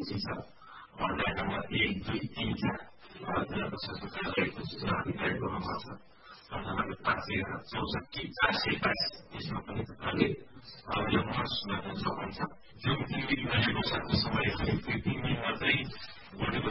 सूची छ अध्याय नम्बर 1, 2, 3, 4 तिनीहरूको संस्कृतिको सूचनाधिकारी गर्नुपर्छ नम्बर 564 422 यसमा पनि तपाईँले यो महसुस गर्न सक्नुहुन्छ जुन 3 दिन रहेको छ त्यसमा 3 दिन मात्रै बढेको